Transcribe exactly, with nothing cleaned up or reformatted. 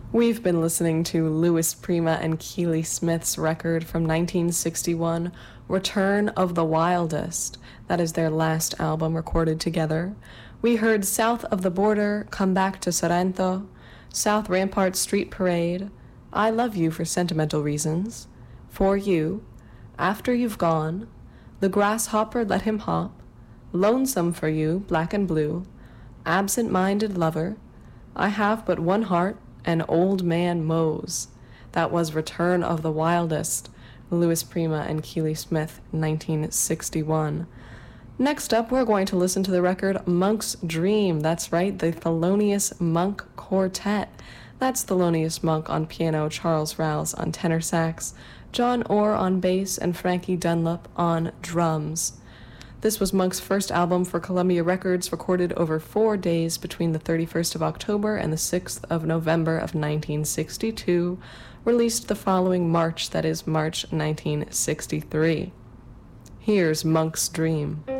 We've been listening to Louis Prima and Keely Smith's record from nineteen sixty-one, Return of the Wildest. That is their last album recorded together. We heard South of the Border, Come Back to Sorrento, South Rampart Street Parade, I Love You for Sentimental Reasons, For You, After You've Gone, The Grasshopper Let Him Hop, Lonesome for You, Black and Blue, Absent-Minded Lover, I Have But One Heart, and Old Man Mose. That was Return of the Wildest, Louis Prima and Keely Smith, nineteen sixty-one. Next up, we're going to listen to the record Monk's Dream. That's right, the Thelonious Monk Quartet. That's Thelonious Monk on piano, Charles Rouse on tenor sax, John Orr on bass, and Frankie Dunlop on drums. This was Monk's first album for Columbia Records, recorded over four days between the thirty-first of October and the sixth of November of nineteen sixty-two, released the following March, that is March nineteen sixty-three. Here's Monk's Dream.